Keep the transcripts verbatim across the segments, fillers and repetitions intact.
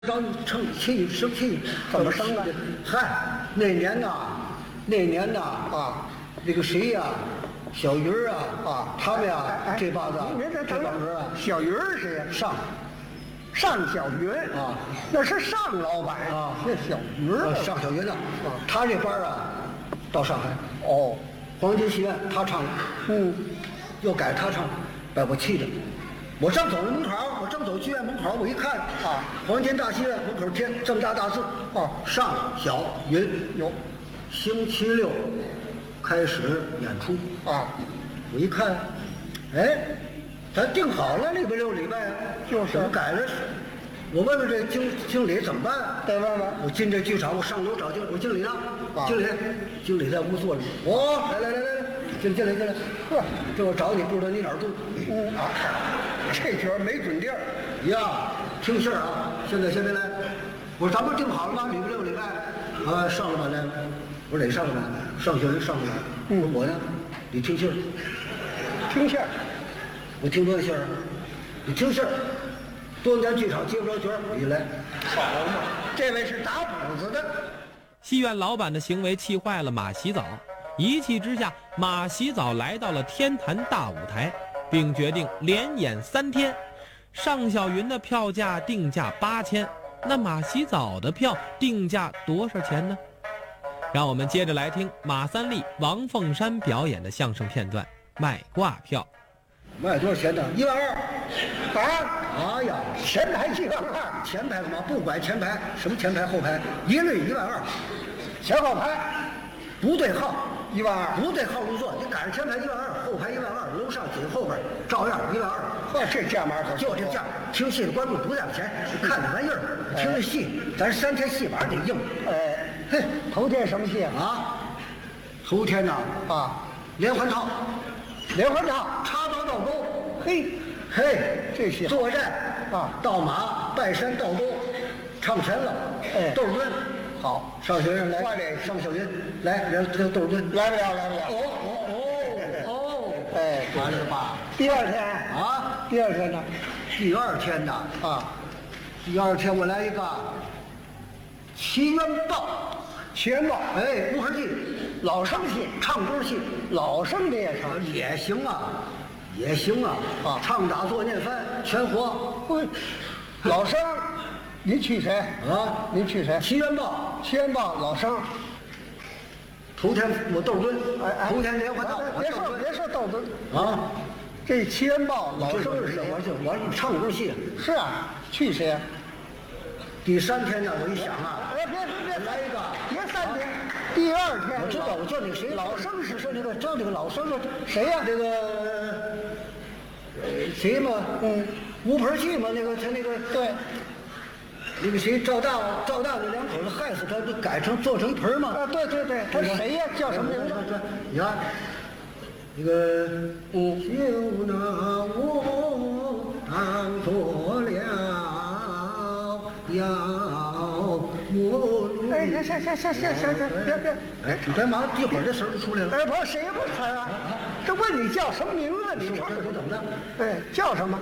着生气生气， 怎么生的？ 嗨，那年呐，那年呐啊，那个谁呀、啊，小鱼儿啊啊，他们呀、啊、这帮子，这帮人啊， 小鱼儿是上上小云啊， 那是上老板啊， 那小鱼儿、 啊、上小云呢、啊，他这班啊到上海哦， 黄金戏院他唱， 嗯， 又改他唱，把我气的。我正走门口，我正走剧院门口，我一看啊，黄金大戏院门口贴这么大大字啊，上小云有，星期六开始演出啊。 我一看，哎，咱定好了礼拜六礼拜， 就是怎么改了？我问问这经经理怎么办？ 得问问。 我进这剧场，我上楼找经，我经理呢？ 啊、 经理，经理在屋坐着。我来来来来来，进进来进来。呵，这我找你，不知道你哪儿住？ 嗯啊。这角没准地儿呀，听信儿啊！现在现在来，我说咱不定好了吗？礼拜六礼拜，啊，上了吧来。我说哪上了吧？上学人上不来。我说我呢？你听信儿。 听信儿， 我听多少信儿？你听信儿。多年剧场接不着角儿，你来。 好嘛，这位是打补子的。 戏院老板的行为气坏了马洗澡，一气之下，马洗澡来到了天坛大舞台。并决定连演三天，尚小云的票价定价八千，那马洗澡的票定价多少钱呢？让我们接着来听马三立、王凤山表演的相声片段。卖挂票， 卖多少钱呢？一万二。 啊！ 哎呀， 前排一万二， 前排干嘛？不管前排，什么前排后排，一律一万二。 前后排不对号。 一万二， 不对号入座，你赶上前排一万二，后排一万二，楼上紧后边照样一万二。 呵，这价码可就这价。听戏的观众不在乎钱，看这玩意儿，听这戏，咱三天戏板得硬。 哎， 嘿， 头天什么戏啊？头天呐啊， 连环套， 连环套， 插刀倒钩。 嘿， 嘿， 这戏作战啊， 倒马拜山倒钩，唱全了。 哎， 窦尔敦。 好， 上学生来， 快点， 上小云来，然后这窦尔敦来不了，来不了。 哦哦哦哦， 哎， 完了吧？ 第二天啊， 第二天呢？ 第二天呢？ 啊， 第二天我来一个奇冤报， 奇冤报， 哎，乌合记， 老生戏， 唱歌戏， 老生的也唱， 也行啊，也行啊，啊，唱打坐念翻全活。 嘿，老生。您去谁啊？ 您去谁？ 奇冤报， 奇冤报，老生。 头天我窦尔敦， 哎哎， 头天连环套。 别说别说窦尔敦啊， 这奇冤报老生是谁？ 我就我唱歌戏。 是啊，去谁？ 第三天呢，我一想啊， 别别别来一个， 别三天，第二天。 我知道，我叫那个谁， 老生是说那个叫那个老生的谁呀？ 那个呃谁嘛？ 嗯， 乌盆戏嘛，那个他那个对。 那个谁，赵大赵大那两口子害死他，就改成做成盆嘛。 啊，对对对，他谁呀？叫什么名字？ 你看，那个嗯，就拿我当做了要我。 哎，行行行行行行行，别别， 哎，你干嘛？一会儿这词儿就出来了。 哎，不是谁不词儿啊？这问你叫什么名字？你唱的怎么的？ 哎，叫什么？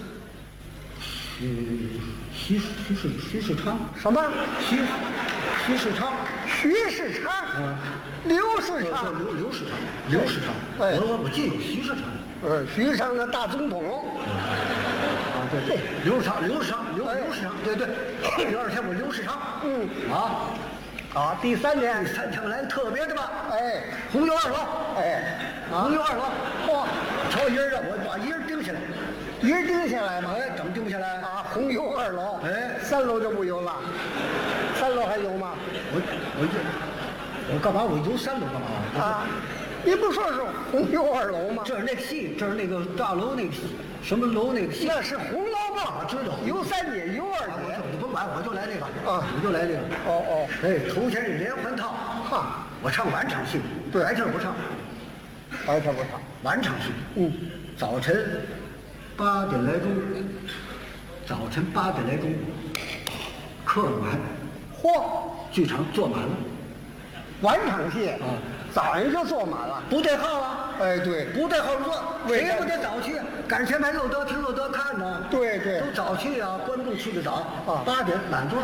嗯，徐徐世徐世昌什么？ 徐徐世昌， 徐世昌， 嗯， 刘世昌， 刘刘世昌，刘世昌， 哎， 我我记有徐世昌， 呃，徐世昌的大总统， 啊对对，刘世昌，刘世昌，刘刘世昌，对对，第二天我刘世昌， 嗯啊， 啊，第三天， 第三天我来的特别的吧， 哎， 红油二楼， 哎， 红油二楼，嚯，瞧一人啊，我把一人盯下来。 一人盯下来吗？ 哎，怎么盯下来啊？红油二楼， 哎， 三楼就不油了，三楼还油吗？ 我我这我干嘛？我游三楼干嘛？ 啊，您不说是红油二楼吗？ 这是那个戏，这是那个大楼那个戏，什么楼那个戏？ 那是红楼梦， 知道。 游三姐，游二姐， 你甭管，我就来这个啊， 我就来这个。 哦哦， 哎，头天是连环套， 哈， 我唱晚场戏， 对， 白天不唱， 白天不唱， 晚场戏。 嗯， 早晨。八点来钟，早晨八点来钟，客满， 嚯， 剧场坐满了。 晚场戏啊， 早上就坐满了， 不对号啊， 哎，对， 不在后座， 为谁也不得早去，赶前排有得听有得看呢。 对对都早去啊，观众去的早啊八点满座。